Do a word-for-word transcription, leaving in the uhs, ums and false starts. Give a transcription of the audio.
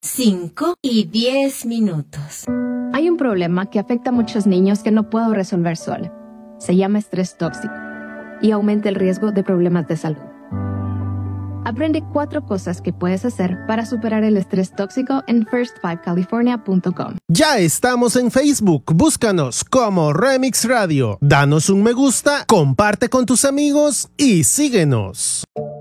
cinco y diez minutos. Hay un problema que afecta a muchos niños que no puedo resolver sola. Se llama estrés tóxico y aumenta el riesgo de problemas de salud. Aprende cuatro cosas que puedes hacer para superar el estrés tóxico en first five california punto com. Ya estamos en Facebook. Búscanos como Remix Radio. Danos un me gusta, comparte con tus amigos y síguenos.